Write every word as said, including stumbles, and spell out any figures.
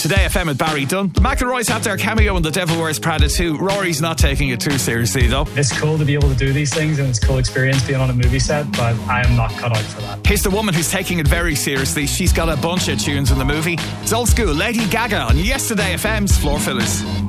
Today F M with Barry Dunn. The McElroys have their cameo in The Devil Wears Prada two. Rory's not taking it too seriously though. It's cool to be able to do these things and it's a cool experience being on a movie set, but I am not cut out for that. Here's the woman who's taking it very seriously. She's got a bunch of tunes in the movie. It's old school Lady Gaga on Yesterday F M's Floor Fillers.